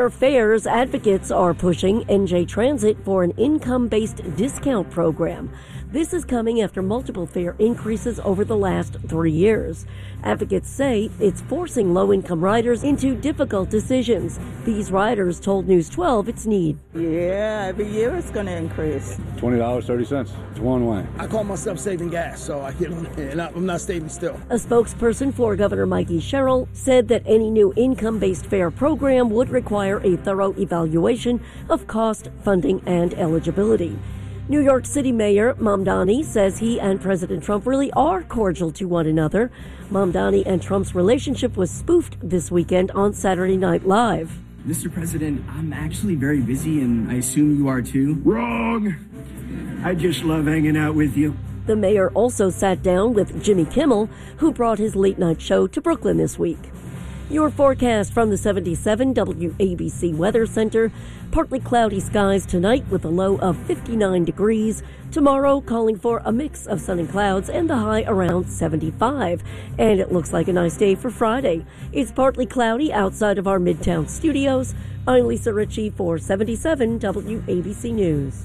For fares, advocates are pushing NJ Transit for an income-based discount program. This is coming after multiple fare increases over the last 3 years. Advocates say it's forcing low-income riders into difficult decisions. These riders told News 12 its need. Yeah, every year it's going to increase. $20.30. It's one way. I call myself saving gas, so I get on it, and I'm not staying still. A spokesperson for Governor Mikey Sherrill said that any new income-based fare program would require a thorough evaluation of cost, funding, and eligibility. New York City Mayor Mamdani says he and President Trump really are cordial to one another. Mamdani and Trump's relationship was spoofed this weekend on Saturday Night Live. Mr. President, I'm actually very busy, and I assume you are too. Wrong! I just love hanging out with you. The mayor also sat down with Jimmy Kimmel, who brought his late-night show to Brooklyn this week. Your forecast from the 77 WABC Weather Center. Partly cloudy skies tonight with a low of 59 degrees. Tomorrow calling for a mix of sun and clouds and the high around 75. And it looks like a nice day for Friday. It's partly cloudy outside of our Midtown studios. I'm Lisa Ritchie for 77 WABC News.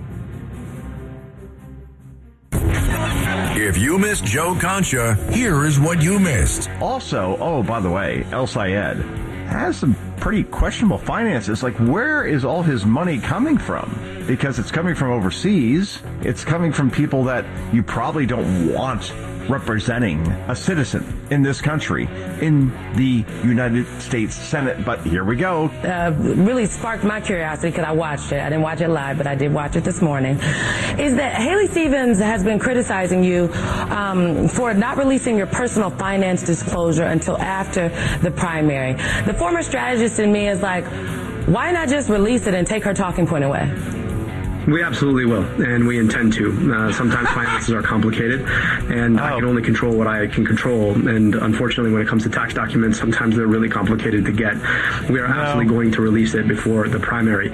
If you missed Joe Concha, here is what you missed. Also, by the way, El Sayed has some pretty questionable finances. Like, where is all his money coming from? Because it's coming from overseas. It's coming from people that you probably don't want representing a citizen in this country, in the United States Senate. But here we go. Really sparked my curiosity because I watched it. I didn't watch it live, but I did watch it this morning. Is that Haley Stevens has been criticizing you for not releasing your personal finance disclosure until after the primary. The former strategist in me is like, why not just release it and take her talking point away? We absolutely will, and we intend to. Sometimes finances are complicated, and I can only control what I can control. And unfortunately, when it comes to tax documents, sometimes they're really complicated to get. We are absolutely going to release it before the primary.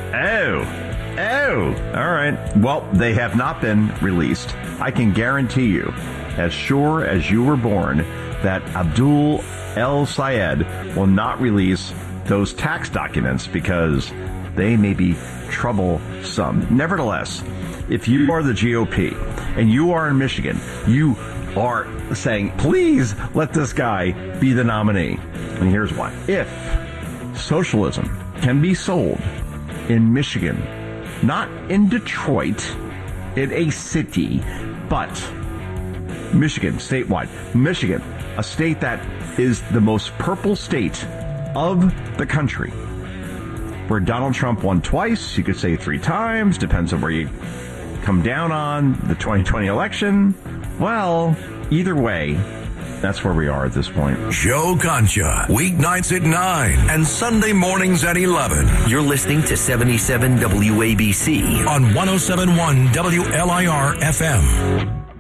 All right. Well, they have not been released. I can guarantee you, as sure as you were born, that Abdul El Sayed will not release those tax documents because they may be troublesome. Nevertheless, if you are the GOP and you are in Michigan, you are saying, please let this guy be the nominee. And here's why. If socialism can be sold in Michigan, not in Detroit, in a city, but Michigan, statewide. Michigan, a state that is the most purple state of the country, where Donald Trump won twice, you could say 3 times, depends on where you come down on the 2020 election. Well, either way, that's where we are at this point. Joe Concha, weeknights at 9 and Sunday mornings at 11. You're listening to 77 WABC on 107.1 WLIR FM.